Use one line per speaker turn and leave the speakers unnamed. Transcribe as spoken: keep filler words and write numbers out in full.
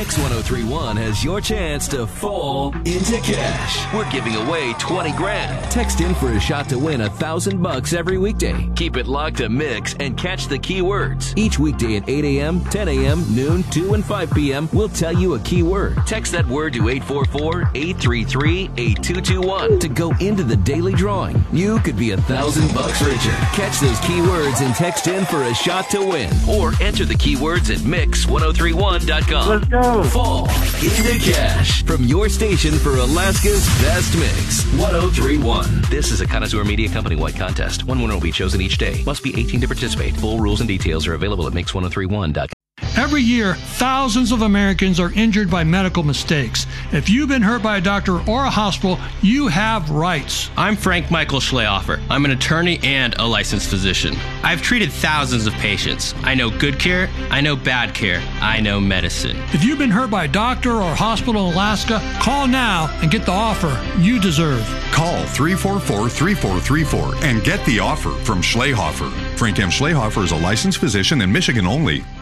Mix ten thirty-one has your chance to fall into cash. We're giving away twenty grand. Text in for a shot to win a thousand bucks every weekday. Keep it locked to Mix and catch the keywords. Each weekday at eight a.m., ten a.m., noon, two, and five p.m., we'll tell you a keyword. Text that word to eight four four, eight three three, eight two two one to go into the daily drawing. You could be a thousand bucks richer. Catch those keywords and text in for a shot to win. Or enter the keywords at mix ten thirty-one dot com.
Let's go.
Fall into cash from your station for Alaska's best mix. ten thirty-one. This is a Connoisseur Media Company wide contest. One winner will be chosen each day. Must be eighteen to participate. Full rules and details are available at mix ten thirty-one dot com.
Every year, thousands of Americans are injured by medical mistakes. If you've been hurt by a doctor or a hospital, you have rights.
I'm Frank Michael Schlehofer. I'm an attorney and a licensed physician. I've treated thousands of patients. I know good care. I know bad care. I know medicine.
If you've been hurt by a doctor or hospital in Alaska, call now and get the offer you deserve.
Call three four four, three four three four and get the offer from Schlehofer. Frank M. Schlehofer is a licensed physician in Michigan only.